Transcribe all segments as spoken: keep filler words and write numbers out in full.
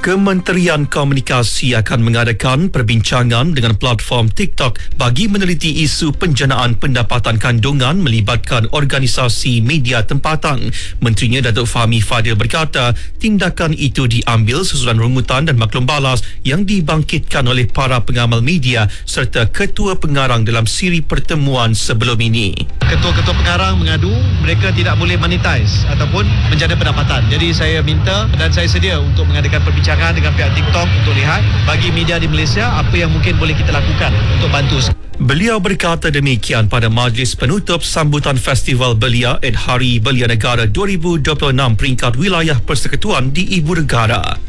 Kementerian Komunikasi akan mengadakan perbincangan dengan platform TikTok bagi meneliti isu penjanaan pendapatan kandungan melibatkan organisasi media tempatan. Menterinya Datuk Fahmi Fadil berkata, tindakan itu diambil sesudah rungutan dan maklum balas yang dibangkitkan oleh para pengamal media serta ketua pengarang dalam siri pertemuan sebelum ini. Ketua-ketua pengarang mengadu mereka tidak boleh monetize ataupun menjana pendapatan. Jadi saya minta dan saya sedia untuk mengadakan perbincangan dengan pihak TikTok untuk lihat bagi media di Malaysia apa yang mungkin boleh kita lakukan untuk bantu. Beliau berkata demikian pada majlis penutup sambutan Festival Belia Ed Hari Belia Negara dua ribu dua puluh enam peringkat wilayah persekutuan di Ibu Negara.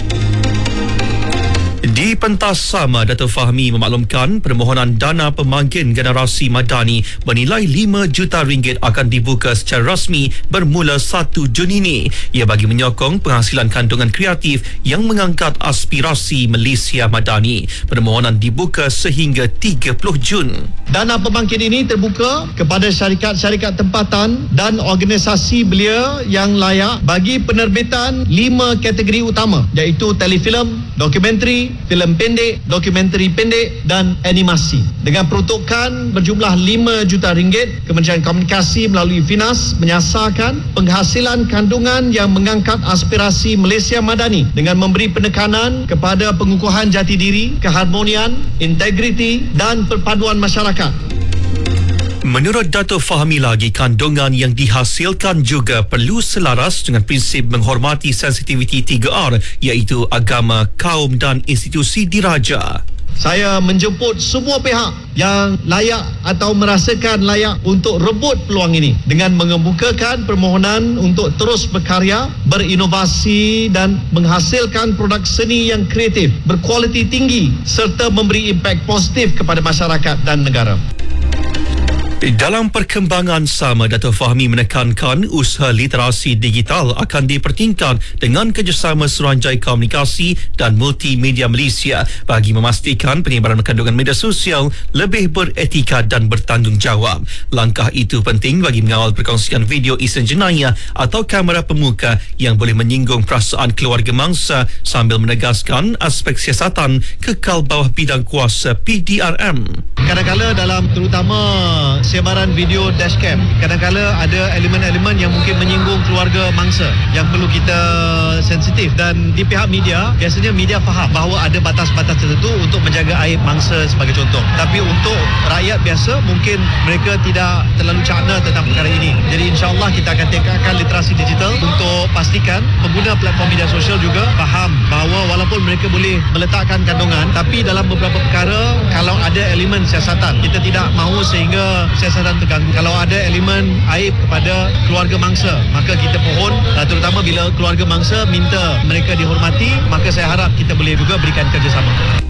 Di pentas sama, Datuk Fahmi memaklumkan permohonan dana pemangkin generasi madani bernilai lima juta ringgit akan dibuka secara rasmi bermula satu Jun ini. Ia bagi menyokong penghasilan kandungan kreatif yang mengangkat aspirasi Malaysia Madani. Permohonan dibuka sehingga tiga puluh Jun. Dana pembangkit ini terbuka kepada syarikat-syarikat tempatan dan organisasi belia yang layak bagi penerbitan lima kategori utama, iaitu telefilm, dokumentari, filem pendek, dokumentari pendek dan animasi. Dengan peruntukan berjumlah lima juta ringgit, Kementerian Komunikasi melalui Finas menyasarkan penghasilan kandungan yang mengangkat aspirasi Malaysia Madani dengan memberi penekanan kepada pengukuhan jati diri, keharmonian, integriti dan perpaduan masyarakat. Menurut Datuk Fahmi lagi, kandungan yang dihasilkan juga perlu selaras dengan prinsip menghormati sensitiviti tiga R iaitu agama, kaum dan institusi diraja. Saya menjemput semua pihak yang layak atau merasakan layak untuk rebut peluang ini dengan mengemukakan permohonan untuk terus berkarya, berinovasi dan menghasilkan produk seni yang kreatif, berkualiti tinggi serta memberi impak positif kepada masyarakat dan negara. Dalam perkembangan sama, Datuk Fahmi menekankan usaha literasi digital akan dipertingkat dengan kerjasama Suruhanjaya Komunikasi dan Multimedia Malaysia bagi memastikan penyebaran kandungan media sosial lebih beretika dan bertanggungjawab. Langkah itu penting bagi mengawal perkongsian video isen jenayah atau kamera pemuka yang boleh menyinggung perasaan keluarga mangsa sambil menegaskan aspek siasatan kekal bawah bidang kuasa P D R M. Kadang-kadang dalam terutama sebaran video dashcam, kadang-kadang ada elemen-elemen yang mungkin menyinggung keluarga mangsa yang perlu kita sensitif, dan di pihak media biasanya media faham bahawa ada batas-batas tertentu untuk menjaga aib mangsa sebagai contoh, tapi untuk rakyat biasa mungkin mereka tidak terlalu cakna tentang perkara ini. Jadi insya-Allah kita akan tingkatkan literasi digital untuk pastikan pengguna platform media sosial juga faham bahawa walaupun mereka boleh meletakkan kandungan, tapi dalam beberapa perkara kalau ada elemen siasatan, kita tidak mahu sehingga siasatan terganggu. Kalau ada elemen aib kepada keluarga mangsa, maka kita pohon, terutama bila keluarga mangsa minta mereka dihormati, maka saya harap kita boleh juga berikan kerjasama.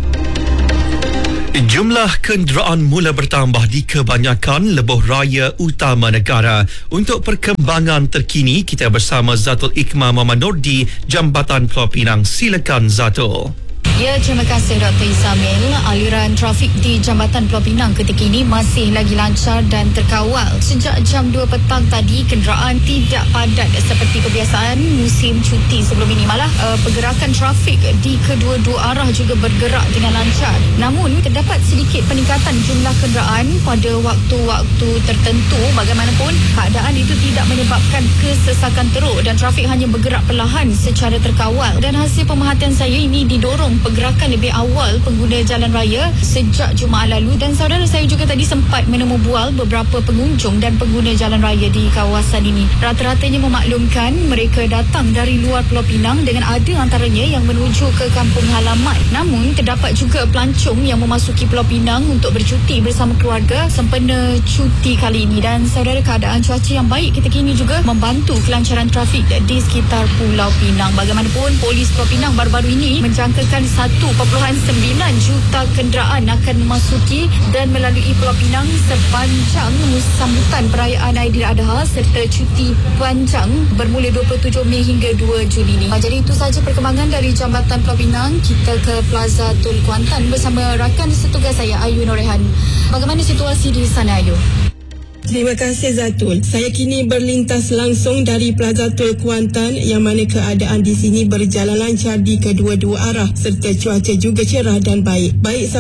Jumlah kenderaan mula bertambah di kebanyakan lebuh raya utama negara. Untuk perkembangan terkini, kita bersama Zatul Ikmah Muhammad Nordi, Jambatan Pulau Pinang. Silakan Zatul. Ya, terima kasih Doktor Isamil. Aliran trafik di Jambatan Pulau Pinang ketika ini masih lagi lancar dan terkawal. Sejak jam dua petang tadi, kenderaan tidak padat seperti kebiasaan musim cuti sebelum ini. Malah uh, pergerakan trafik di kedua-dua arah juga bergerak dengan lancar. Namun, terdapat sedikit peningkatan jumlah kenderaan pada waktu-waktu tertentu. Bagaimanapun, keadaan itu tidak menyebabkan kesesakan teruk dan trafik hanya bergerak perlahan secara terkawal. Dan hasil pemerhatian saya ini didorong pergerakan lebih awal pengguna jalan raya sejak Jumaat lalu, dan saudara saya juga tadi sempat menemu bual beberapa pengunjung dan pengguna jalan raya di kawasan ini. Rata-ratanya memaklumkan mereka datang dari luar Pulau Pinang dengan ada antaranya yang menuju ke kampung halaman. Namun terdapat juga pelancong yang memasuki Pulau Pinang untuk bercuti bersama keluarga sempena cuti kali ini. Dan saudara, keadaan cuaca yang baik ketika ini juga membantu kelancaran trafik di sekitar Pulau Pinang. Bagaimanapun, Polis Pulau Pinang baru-baru ini menjangkakan satu perpuluhan sembilan juta kenderaan akan memasuki dan melalui Pulau Pinang sepanjang sambutan perayaan Aidiladha serta cuti panjang bermula dua puluh tujuh Mei hingga dua Jun ini. Jadi itu sahaja perkembangan dari Jambatan Pulau Pinang. Kita ke Plaza Tun Kuantan bersama rakan setugas saya Ayu Norehan. Bagaimana situasi di sana, Ayu? Terima kasih Zatul. Saya kini berlintas langsung dari Plaza Tol Kuantan yang mana keadaan di sini berjalan lancar di kedua-dua arah serta cuaca juga cerah dan baik. Baik